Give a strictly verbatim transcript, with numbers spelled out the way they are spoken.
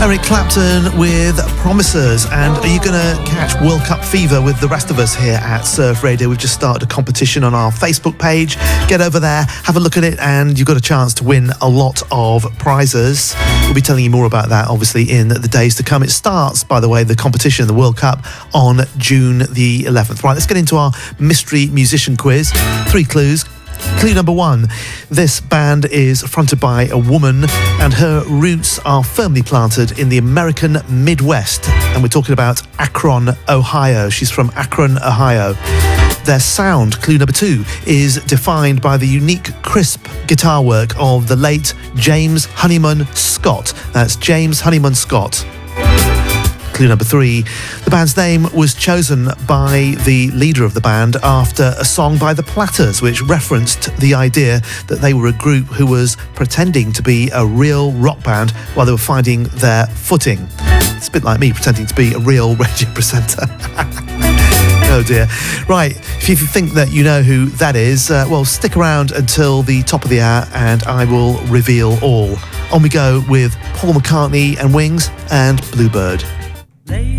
Eric Clapton with Promises. And are you going to catch World Cup fever with the rest of us here at Surf Radio? We've just started a competition on our Facebook page. Get over there, have a look at it, and you've got a chance to win a lot of prizes. We'll be telling you more about that, obviously, in the days to come. It starts, by the way, the competition, the World Cup, on June the eleventh. Right, let's get into our mystery musician quiz. Three clues. Clue number one, this band is fronted by a woman and her roots are firmly planted in the American Midwest. And we're talking about Akron, Ohio. She's from Akron, Ohio. Their sound, clue number two, is defined by the unique, crisp guitar work of the late James Honeyman Scott. That's James Honeyman Scott. Clue number three, the band's name was chosen by the leader of the band after a song by the Platters, which referenced the idea that they were a group who was pretending to be a real rock band while they were finding their footing. It's a bit like me pretending to be a real radio presenter. Oh dear. Right, if you think that you know who that is, uh, well, stick around until the top of the hour and I will reveal all. On we go with Paul McCartney and Wings and Bluebird.